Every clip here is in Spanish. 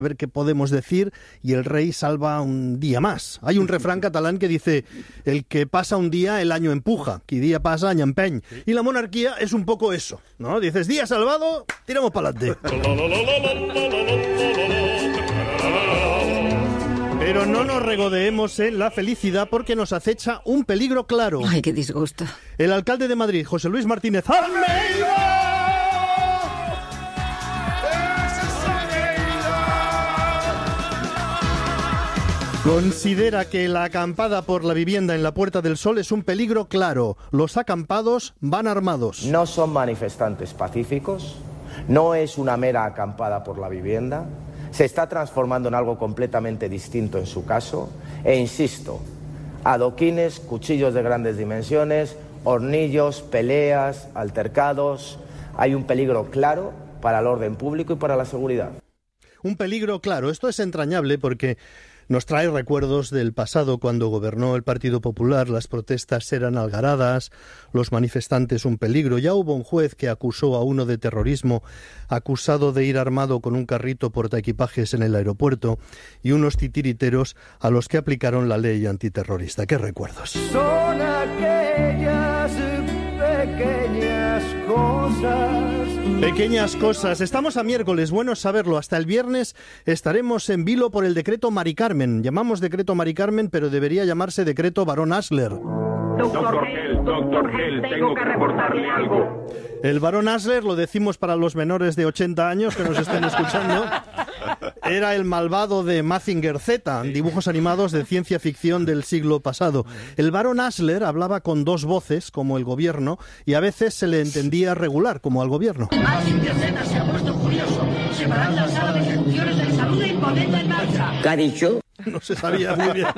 A ver qué podemos decir, y el rey salva un día más. Hay un refrán catalán que dice: el que pasa un día, el año empuja, qui día pasa, año empeny. Y la monarquía es un poco eso, ¿no? Dices, día salvado, tiramos para adelante. Pero no nos regodeemos en la felicidad porque nos acecha un peligro claro. Ay, qué disgusto. El alcalde de Madrid, José Luis Martínez Almeida, considera que la acampada por la vivienda en la Puerta del Sol es un peligro claro. Los acampados van armados. No son manifestantes pacíficos, no es una mera acampada por la vivienda, se está transformando en algo completamente distinto en su caso, e insisto, adoquines, cuchillos de grandes dimensiones, hornillos, peleas, altercados. Hay un peligro claro para el orden público y para la seguridad. Un peligro claro. Esto es entrañable porque nos trae recuerdos del pasado, cuando gobernó el Partido Popular. Las protestas eran algaradas, los manifestantes un peligro. Ya hubo un juez que acusó a uno de terrorismo, acusado de ir armado con un carrito portaequipajes en el aeropuerto, y unos titiriteros a los que aplicaron la ley antiterrorista. ¡Qué recuerdos! Son aquellas pequeñas cosas. Pequeñas cosas. Estamos a miércoles, bueno saberlo. Hasta el viernes estaremos en vilo por el decreto Mari Carmen. Llamamos decreto Mari Carmen, pero debería llamarse decreto Barón Asler. Doctor Gel, tengo que reportarle algo. El Barón Asler, lo decimos para los menores de 80 años que nos estén escuchando, era el malvado de Mazinger Z, dibujos animados de ciencia ficción del siglo pasado. El Barón Asler hablaba con dos voces, como el gobierno, y a veces se le entendía regular, como al gobierno. Mazinger Z se ha puesto furioso. Se paran las salas de ejecuciones del saludo y ponedlo en marcha. ¿Qué ha dicho? No se sabía muy bien.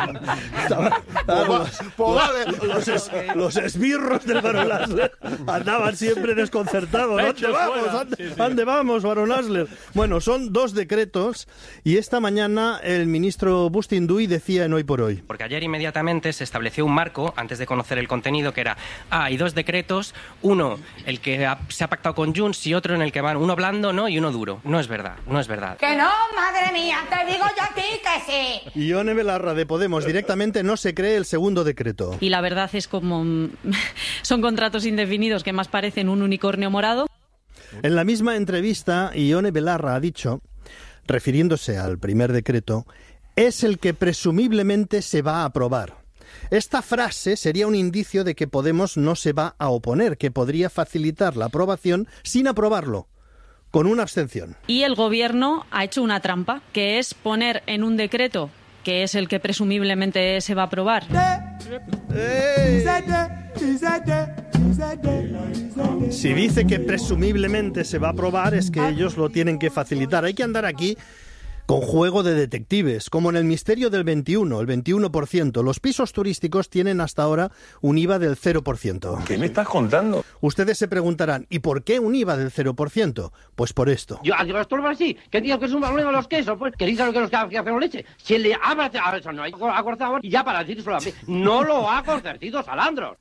Los esbirros del Barón Asler andaban siempre desconcertados. ¿Dónde vamos, Barón Asler? Bueno, son dos decretos, y esta mañana el ministro Bustinduy decía en Hoy por Hoy. Porque ayer inmediatamente se estableció un marco, antes de conocer el contenido, que era, hay dos decretos, uno el que se ha pactado con Junts y otro en el que van uno blando, ¿no?, y uno duro. No es verdad. Que no, madre mía, te digo yo a ti que sí. Y Ione Belarra de Podemos directamente no se cree el segundo decreto. Y la verdad es como son contratos indefinidos que más parecen un unicornio morado. En la misma entrevista, Ione Belarra ha dicho, refiriéndose al primer decreto, es el que presumiblemente se va a aprobar. Esta frase sería un indicio de que Podemos no se va a oponer, que podría facilitar la aprobación sin aprobarlo, con una abstención. Y el gobierno ha hecho una trampa, que es poner en un decreto, que es el que presumiblemente se va a aprobar, si dice que presumiblemente se va a aprobar, es que ellos lo tienen que facilitar. Hay que andar aquí con juego de detectives, como en el misterio del 21, el 21%. Los pisos turísticos tienen hasta ahora un IVA del 0%. ¿Qué me estás contando? Ustedes se preguntarán, ¿y por qué un IVA del 0%? Pues por esto. Yo esto así, que digo que es un problema de los quesos, pues, que dice lo que los que hacemos leche. Si le habla, eso no hay acortado, y ya para decir solamente, no lo ha concertido Salandros.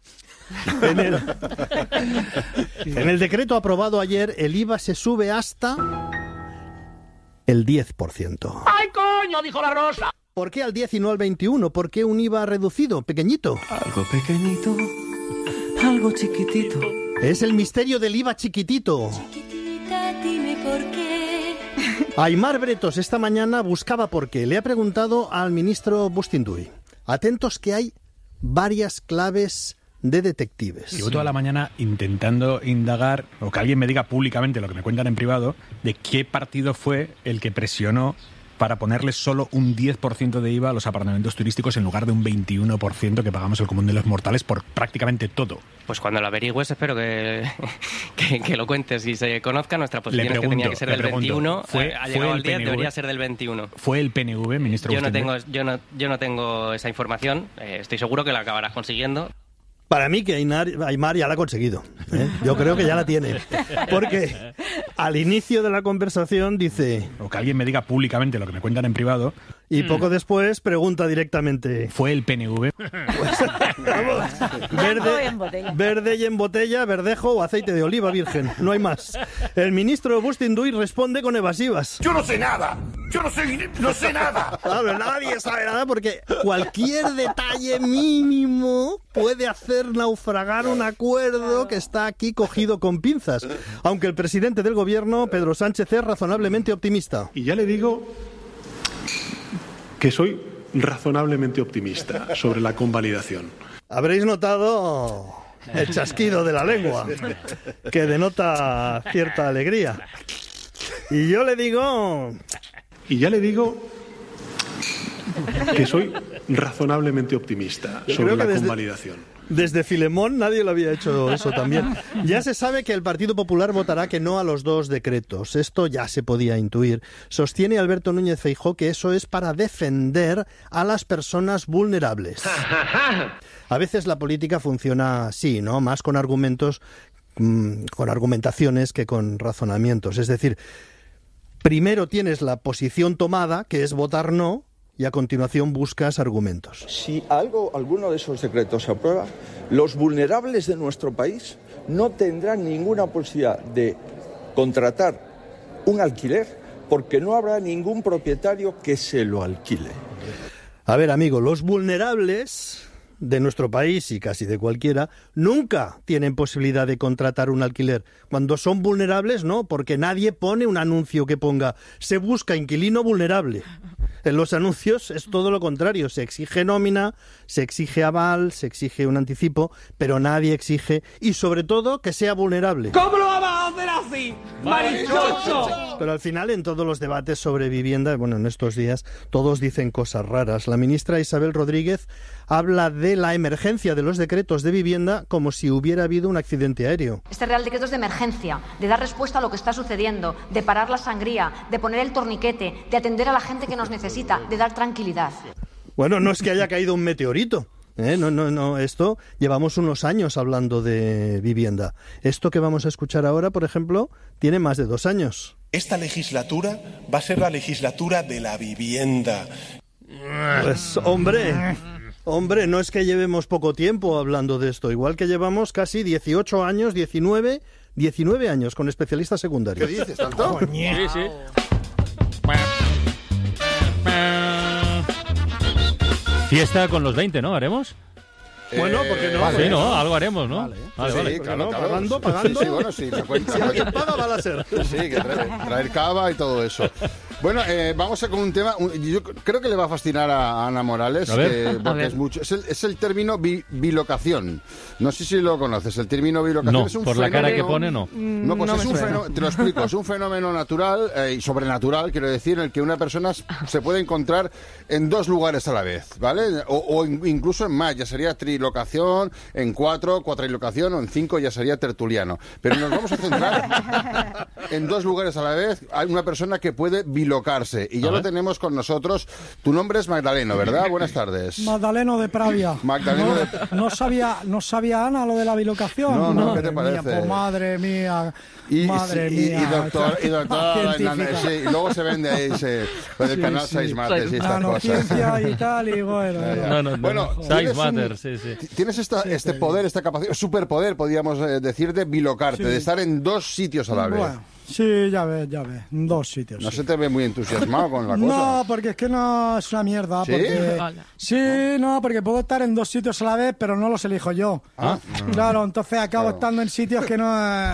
En el decreto aprobado ayer, el IVA se sube hasta el 10%. ¡Ay, coño!, dijo la Rosa. ¿Por qué al 10 y no al 21? ¿Por qué un IVA reducido, pequeñito? Algo pequeñito, algo chiquitito. Es el misterio del IVA chiquitito. Chiquitita, dime por qué. Aimar Bretos esta mañana buscaba por qué. Le ha preguntado al ministro Bustinduy. Atentos que hay varias claves de detectives. Llevo toda la mañana intentando indagar, o que alguien me diga públicamente lo que me cuentan en privado, de qué partido fue el que presionó para ponerle solo un 10% de IVA a los apartamentos turísticos en lugar de un 21% que pagamos el común de los mortales por prácticamente todo. Pues cuando lo averigües espero que lo cuentes y se conozca. Nuestra posición es que tenía que ser del 21, ha llegado al 10, debería ser del 21. ¿Fue el PNV, ministro? Yo no tengo esa información, estoy seguro que la acabarás consiguiendo. Para mí que Aimar ya la ha conseguido, ¿eh? Yo creo que ya la tiene. Porque al inicio de la conversación dice... O que alguien me diga públicamente lo que me cuentan en privado. Y poco después pregunta directamente... ¿Fue el PNV? Verde y en botella, verdejo o aceite de oliva virgen. No hay más. El ministro Bustinduy responde con evasivas. ¡Yo no sé nada! ¡Yo no sé nada! Claro, nadie sabe nada porque cualquier detalle mínimo puede hacer naufragar un acuerdo que está aquí cogido con pinzas. Aunque el presidente del gobierno, Pedro Sánchez, es razonablemente optimista. Y ya le digo que soy razonablemente optimista sobre la convalidación. Habréis notado el chasquido de la lengua, que denota cierta alegría. Y yo le digo... Y ya le digo que soy razonablemente optimista sobre la convalidación. Desde Filemón nadie lo había hecho eso también. Ya se sabe que el Partido Popular votará que no a los 2 decretos. Esto ya se podía intuir. Sostiene Alberto Núñez Feijóo que eso es para defender a las personas vulnerables. A veces la política funciona así, ¿no? Más con argumentos, con argumentaciones que con razonamientos. Es decir, primero tienes la posición tomada, que es votar no, y a continuación buscas argumentos. Si alguno de esos decretos se aprueba, los vulnerables de nuestro país no tendrán ninguna posibilidad de contratar un alquiler porque no habrá ningún propietario que se lo alquile. A ver, amigo, los vulnerables de nuestro país y casi de cualquiera nunca tienen posibilidad de contratar un alquiler. Cuando son vulnerables, no, porque nadie pone un anuncio que ponga "se busca inquilino vulnerable". En los anuncios es todo lo contrario, se exige nómina, se exige aval, se exige un anticipo, pero nadie exige, y sobre todo, que sea vulnerable. ¿Cómo lo vamos a hacer así, marichocho? Pero al final, en todos los debates sobre vivienda, bueno, en estos días, todos dicen cosas raras. La ministra Isabel Rodríguez habla de la emergencia de los decretos de vivienda como si hubiera habido un accidente aéreo. Este Real Decreto es de emergencia, de dar respuesta a lo que está sucediendo, de parar la sangría, de poner el torniquete, de atender a la gente que nos necesita, de dar tranquilidad. Bueno, no es que haya caído un meteorito. No, esto llevamos unos años hablando de vivienda. Esto que vamos a escuchar ahora, por ejemplo, tiene más de 2 años. Esta legislatura va a ser la legislatura de la vivienda. Pues, hombre, no es que llevemos poco tiempo hablando de esto, igual que llevamos casi 18 años, 19 años con especialistas secundarios. ¿Qué dices, tanto? Sí. Fiesta con los 20, ¿no? ¿Haremos? Bueno, porque no. Sí, no, algo haremos, ¿no? Vale. Claro. Pagando. Sí, bueno, sí, la cuenta. Si alguien paga, va a ser. Sí, que traer cava y todo eso. Bueno, vamos a con un tema. Yo creo que le va a fascinar a Ana Morales, porque es mucho. Es el término bilocación. No sé si lo conoces. El término bilocación no, es un por fenómeno. La cara que pone, no. No, pues es un fenómeno. Te lo explico. Es un fenómeno natural y sobrenatural, quiero decir, en el que una persona se puede encontrar en 2 lugares a la vez, ¿vale? O incluso en más. Ya sería trilocación, en 4, cuatrilocación, o en 5 ya sería tertuliano. Pero nos vamos a centrar en 2 lugares a la vez. Hay una persona que puede bilocarse y ya lo tenemos con nosotros. Tu nombre es Magdaleno, ¿verdad? Buenas tardes. Magdaleno de Pravia. Magdaleno no sabía Ana lo de la bilocación. No, ¿qué te parece? Pues madre mía. Y doctora y luego se vende ahí con el canal 6 Matters y estas cosas. Y tal, y bueno. Bueno, 6 Matters, sí. Tienes este poder, esta capacidad, superpoder, podríamos decir, de bilocarte, de estar en 2 sitios a la vez. Bueno. Sí, ya ves, en 2 sitios. No se te ve muy entusiasmado con la cosa. No, porque es que no es una mierda. ¿Sí? Porque puedo estar en 2 sitios a la vez, pero no los elijo yo. Claro, entonces acabo estando en sitios que no...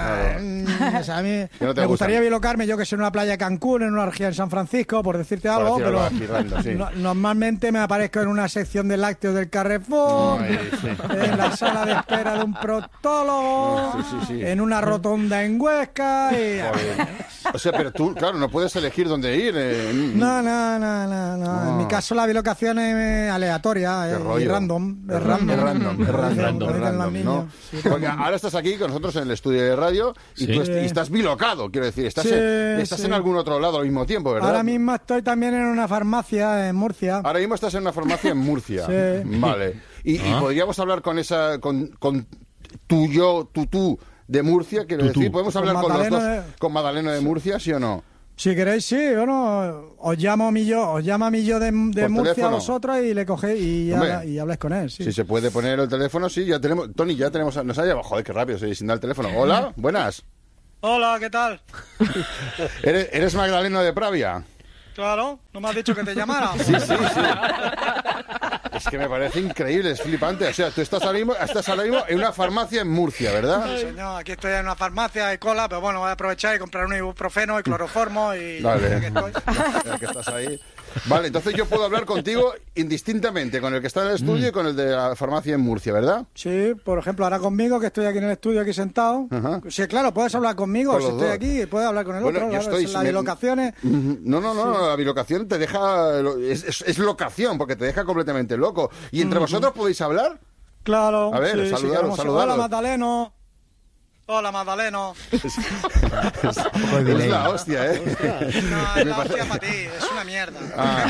O sea, a mí me gustaría bilocarme, yo que sé, en una playa de Cancún, en una orgía en San Francisco, por decirte algo, pero normalmente me aparezco en una sección de lácteos del Carrefour, en la sala de espera de un proctólogo, en una rotonda en Huesca y... O sea, pero tú, claro, no puedes elegir dónde ir. No. En mi caso la bilocación es aleatoria, es random. Es random, ¿no? Porque ahora estás aquí con nosotros en el estudio de radio y tú estás bilocado, quiero decir. Estás en algún otro lado al mismo tiempo, ¿verdad? Ahora mismo estoy también en una farmacia en Murcia. Ahora mismo estás en una farmacia en Murcia. Vale. Y podríamos hablar con tú de Murcia, quiero decir, ¿podemos hablar con los dos? ¿Con Magdaleno de Murcia, sí o no? Si queréis, sí, bueno, os llama a mí yo de Murcia teléfono. a vosotros y le cogéis y habláis con él. Sí. Si se puede poner el teléfono, sí, ya tenemos. Tony, ya tenemos. Nos ha llamado. Joder, qué rápido, sin dar el teléfono. Hola, buenas. Hola, ¿qué tal? ¿Eres Magdaleno de Pravia? Claro, ¿no me has dicho que te llamara? Sí. Es que me parece increíble, es flipante. O sea, tú estás ahora mismo en una farmacia en Murcia, ¿verdad? Sí, señor, aquí estoy en una farmacia, hay cola, pero bueno, voy a aprovechar y comprar un ibuprofeno y cloroformo y... Vale, ya que estoy. ya que estás ahí. Vale, entonces yo puedo hablar contigo indistintamente, con el que está en el estudio y con el de la farmacia en Murcia, ¿verdad? Sí, por ejemplo, ahora conmigo, que estoy aquí en el estudio, aquí sentado. Ajá. Sí, claro, puedes hablar conmigo, Con si los estoy dos. aquí, puedes hablar con el Bueno, otro. yo Claro, estoy... las bilocaciones... No, la bilocación te deja... Es locación, porque te deja completamente loco. ¿Y entre vosotros podéis hablar? Claro. A ver, sí, saludaros. Hola, Magdaleno. Hola, Magdaleno. Es la hostia, ¿eh? No, es la hostia para ti, es una mierda.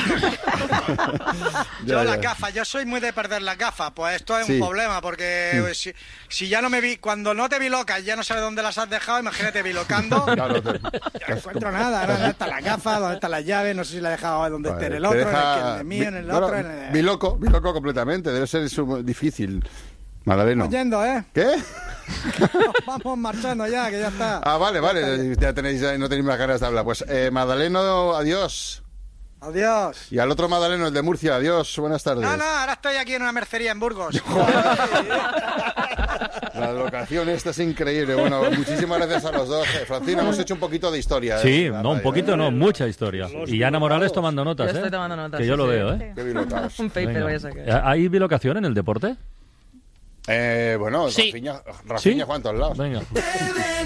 Yo las gafas, yo soy muy de perder las gafas, pues esto es un problema, porque si ya no me vi, cuando no te bilocas, ya no sabes dónde las has dejado, imagínate bilocando. Claro, yo no encuentro nada, ¿dónde están las gafas? ¿Dónde están las llaves? No sé si la he dejado donde esté en el otro, en el mío, en el otro. Biloco completamente, debe ser difícil. Magdaleno. Estamos yendo, ¿eh? ¿Qué? Vamos marchando ya, que ya está. Ah, vale, ya no tenéis más ganas de hablar. Pues Magdaleno, adiós. Adiós. Y al otro Magdaleno, el de Murcia, adiós, buenas tardes. No, ahora estoy aquí en una mercería en Burgos. La locación esta es increíble. Bueno, muchísimas gracias a los dos. Francina, hemos hecho un poquito de historia. Sí, no, un poquito no, mucha historia. Y Ana Morales tomando notas, Yo estoy tomando notas, que yo sí, lo sí. veo, ¿eh? Qué bilocaos. Un paper Venga. voy a sacar. ¿Hay bilocación en el deporte? Bueno, Sí. Rafinha Juan a todos lados. Venga.